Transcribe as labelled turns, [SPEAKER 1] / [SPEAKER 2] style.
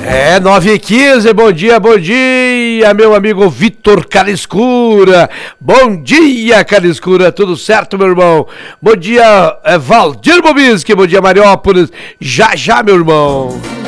[SPEAKER 1] 9h15, bom dia, meu amigo Vitor Cariscura. Bom dia, Cariscura, tudo certo, meu irmão? Bom dia, Valdir Bobinski, bom dia, Mariópolis. Já, meu irmão.